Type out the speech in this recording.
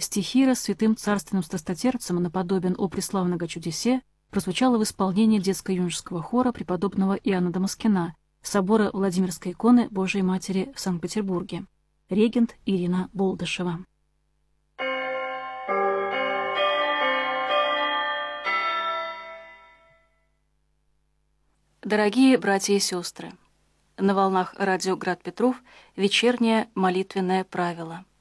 стихира святым царственным страстотерпцем наподобен «О преславного чудесе» прозвучала в исполнении детско-юношеского хора преподобного Иоанна Дамаскина собора Владимирской иконы Божией Матери в Санкт-Петербурге. Регент Ирина Болдышева. Дорогие братья и сестры, на волнах радио «Град Петров» вечернее молитвенное правило.